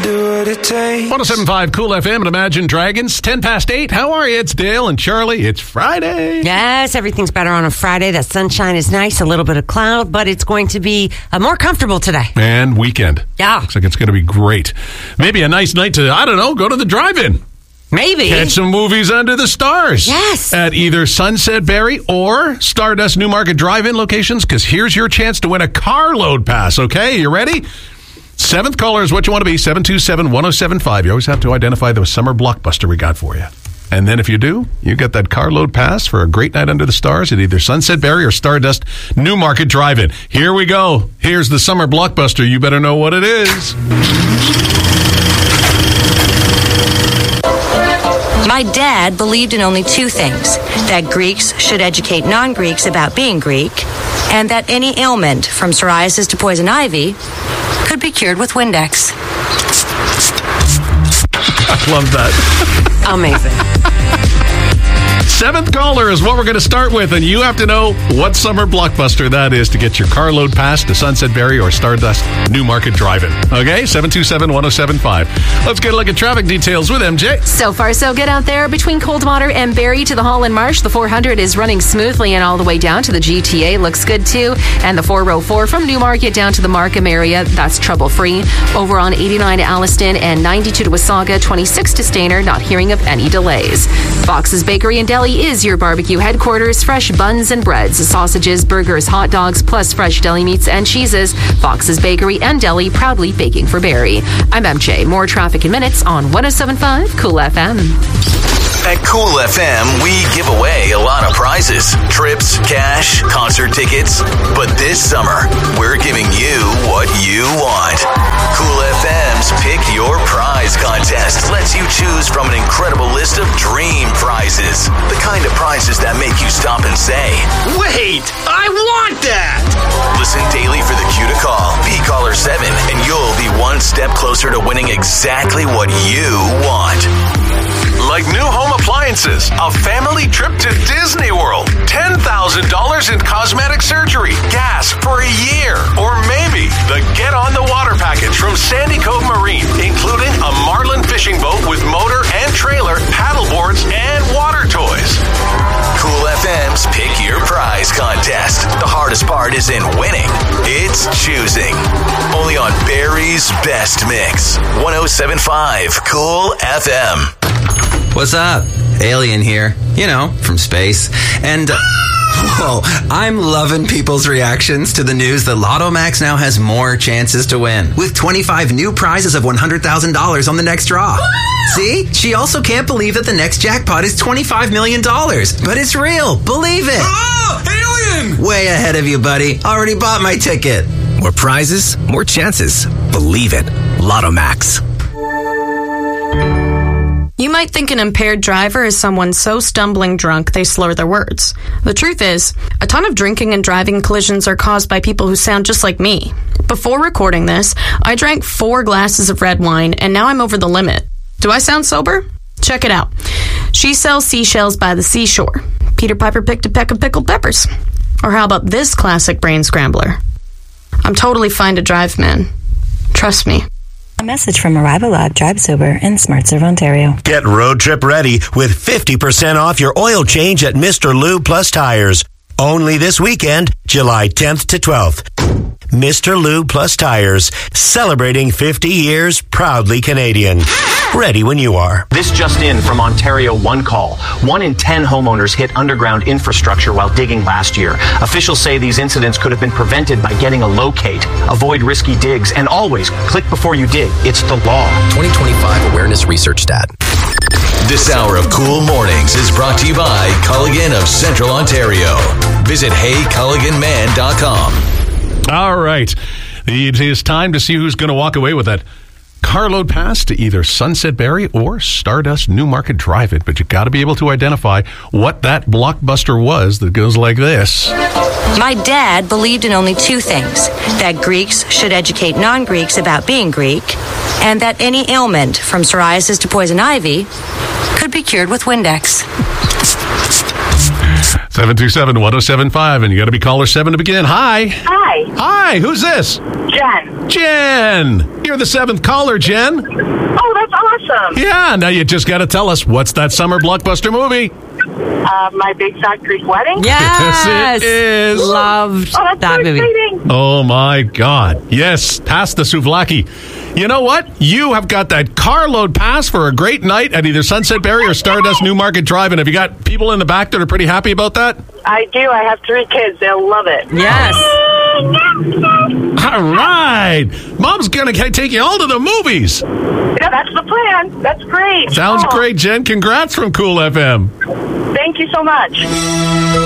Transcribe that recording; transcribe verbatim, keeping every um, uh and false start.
do what it takes. one oh seven point five Cool F M and Imagine Dragons. ten past eight. How are you? It's Dale and Charlie. It's Friday. Yes, everything's better on a Friday. The sunshine is nice, a little bit of cloud, but it's going to be uh, more comfortable today. And weekend. Yeah. Looks like it's going to be great. Maybe a nice night to, I don't know, go to the drive-in. Maybe. Catch some movies under the stars. Yes. At either Sunset Berry or Stardust Newmarket Drive-In locations, because here's your chance to win a carload pass, okay? You ready? Seventh caller is what you want to be, seven two seven, one oh seven five. You always have to identify the summer blockbuster we got for you. And then if you do, you get that carload pass for a great night under the stars at either Sunset Berry or Stardust Newmarket Drive-In. Here we go. Here's the summer blockbuster. You better know what it is. My dad believed in only two things: that Greeks should educate non-Greeks about being Greek, and that any ailment from psoriasis to poison ivy could be cured with Windex. I love that. Amazing. Seventh caller is what we're going to start with, and you have to know what summer blockbuster that is to get your carload pass to Sunset Berry or Stardust Newmarket Drive-In. Okay, seven two seven, one oh seven five. Let's get a look at traffic details with M J. So far, so good out there. Between Coldwater and Barrie to the Holland Marsh, the four hundred is running smoothly, and all the way down to the G T A looks good too. And the four oh four from Newmarket down to the Markham area, that's trouble-free. Over on eighty-nine to Alliston and ninety-two to Wasaga, twenty-six to Stainer, not hearing of any delays. Fox's Bakery and Deli is your barbecue headquarters. Fresh buns and breads, sausages, burgers, hot dogs, plus fresh deli meats and cheeses. Fox's Bakery and Deli, proudly baking for Barrie. I'm M J. More traffic in minutes on one oh seven point five Cool F M. At Cool F M, we give away a lot of prizes. Trips, cash, concert tickets. But this summer, we're giving you what you want. Cool F M's Pick Your Prize contest lets you choose from an incredible list of dream prizes. The kind of prizes that make you stop and say, "Wait, I want that!" Listen daily for the cue to call. Be caller seven, and you'll be one step closer to winning exactly what you want. Like new home appliances, a family trip to Disney World, ten thousand dollars in cosmetic surgery, gas for a year, or maybe the Get on the Water package from Sandy Cove Marine, including a Marlin fishing boat with motor and trailer, paddleboards, and water toys. Cool F M's Pick Your Prize contest. The hardest part isn't winning, it's choosing. Only on Barrie's Best Mix. one oh seven point five Cool F M. What's up? Alien here. You know, from space. And, uh, whoa, I'm loving people's reactions to the news that Lotto Max now has more chances to win, with twenty-five new prizes of one hundred thousand dollars on the next draw. See? She also can't believe that the next jackpot is twenty-five million dollars. But it's real. Believe it. Oh, alien! Way ahead of you, buddy. Already bought my ticket. More prizes, more chances. Believe it. Lotto Max. You might think an impaired driver is someone so stumbling drunk they slur their words. The truth is, a ton of drinking and driving collisions are caused by people who sound just like me. Before recording this, I drank four glasses of red wine, and now I'm over the limit. Do I sound sober? Check it out. She sells seashells by the seashore. Peter Piper picked a peck of pickled peppers. Or how about this classic brain scrambler? I'm totally fine to drive, man. Trust me. A message from Arrivalab Drive Sober in SmartServe, Ontario. Get road trip ready with fifty percent off your oil change at Mister Lube Plus Tires. Only this weekend, July tenth to twelfth. Mister Lube Plus Tires, celebrating fifty years, proudly Canadian. Ready when you are. This just in from Ontario One Call. One in ten homeowners hit underground infrastructure while digging last year. Officials say these incidents could have been prevented by getting a locate. Avoid risky digs and always click before you dig. It's the law. twenty twenty-five Awareness Research Stat. This hour of Cool Mornings is brought to you by Culligan of Central Ontario. Visit hey culligan man dot com. All right. It is time to see who's going to walk away with that carload pass to either Sunset Berry or Stardust Newmarket Drive-In. But you got to be able to identify what that blockbuster was that goes like this. My dad believed in only two things: that Greeks should educate non-Greeks about being Greek, and that any ailment from psoriasis to poison ivy could be cured with Windex. seven two seven, one oh seven five, and you got to be caller seven to begin. Hi. Hi. Hi, who's this? Jen. Jen. You're the seventh caller, Jen. Oh, that's awesome. Yeah, now you just got to tell us, what's that summer blockbuster movie? Uh, My Big Fat Greek Wedding? Yes. Yes, it is. Loved Oh, that's that so movie. exciting. Oh, my God. Yes, pass the souvlaki. You know what? You have got that carload pass for a great night at either Sunset Berry or Stardust Newmarket Drive. And have you got people in the back that are pretty happy about that? I do. I have three kids. They'll love it. Yes. All right. Mom's going to take you all to the movies. Yeah, that's the plan. That's great. Sounds Oh, great, Jen. Congrats from Cool F M. Thank you so much.